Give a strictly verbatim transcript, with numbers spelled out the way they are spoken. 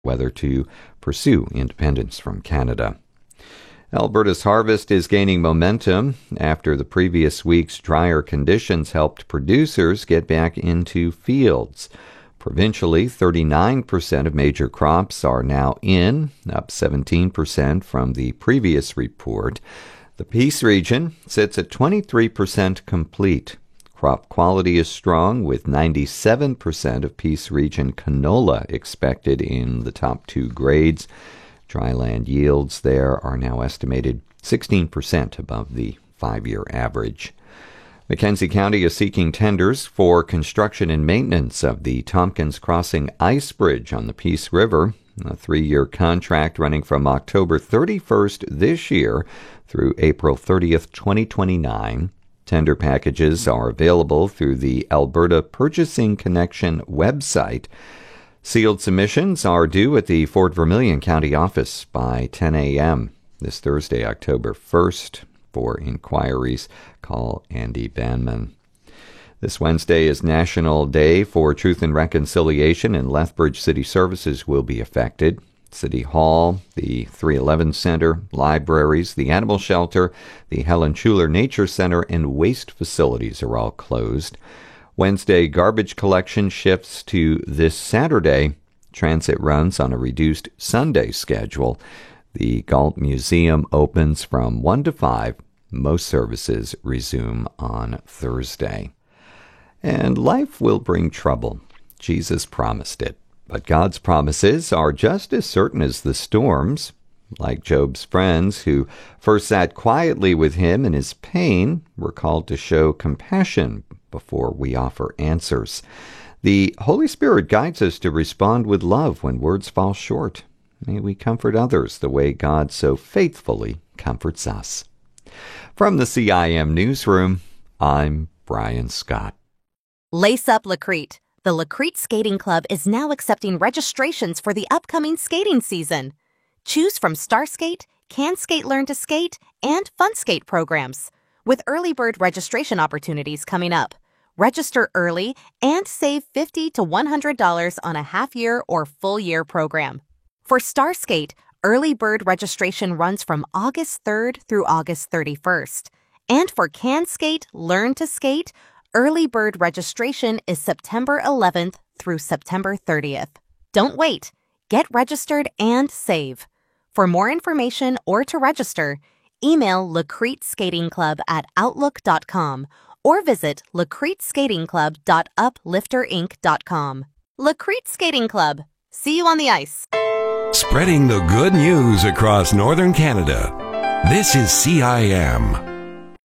whether to pursue independence from Canada. Alberta's harvest is gaining momentum after the previous week's drier conditions helped producers get back into fields. Provincially, thirty-nine percent of major crops are now in, up seventeen percent from the previous report. The Peace region sits at twenty-three percent complete. Crop quality is strong, with ninety-seven percent of Peace region canola expected in the top two grades. Dryland yields there are now estimated sixteen percent above the five-year average. Mackenzie County is seeking tenders for construction and maintenance of the Tompkins Crossing Ice Bridge on the Peace River, a three-year contract running from October thirty-first this year through April thirtieth, twenty twenty-nine. Tender packages are available through the Alberta Purchasing Connection website. Sealed submissions are due at the Fort Vermilion County office by ten a.m. this Thursday, October first. For inquiries, call Andy Banman. This Wednesday is National Day for Truth and Reconciliation, and Lethbridge City Services will be affected. City Hall, the three eleven Center, libraries, the Animal Shelter, the Helen Schuler Nature Center, and waste facilities are all closed. Wednesday garbage collection shifts to this Saturday. Transit runs on a reduced Sunday schedule. The Galt Museum opens from one to five. Most services resume on Thursday. And life will bring trouble. Jesus promised it. But God's promises are just as certain as the storms. Like Job's friends, who first sat quietly with him in his pain, were called to show compassion before we offer answers. The Holy Spirit guides us to respond with love when words fall short. May we comfort others the way God so faithfully comforts us. From the C I M Newsroom, I'm Brian Scott. Lace up Lacrete. The Lacrete Skating Club is now accepting registrations for the upcoming skating season. Choose from Star Skate, Can Skate Learn to Skate, and Fun Skate programs, with early bird registration opportunities coming up. Register early and save fifty to one hundred dollars on a half-year or full-year program. For Star Skate, early bird registration runs from August third through August thirty-first. And for Can Skate Learn to Skate, early bird registration is September eleventh through September thirtieth. Don't wait. Get registered and save. For more information or to register, email Lacrete Skating Club at outlook dot com or visit lacrete skating club dot uplifter inc dot com. Lacrete Skating Club. See you on the ice. Spreading the good news across northern Canada. This is C I M.